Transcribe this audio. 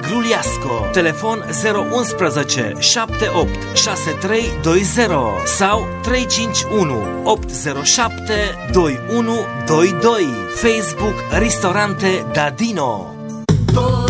Gruliasco. Telefon 011 78 6320 sau 351 807 2122. Facebook Ristorante Dadino.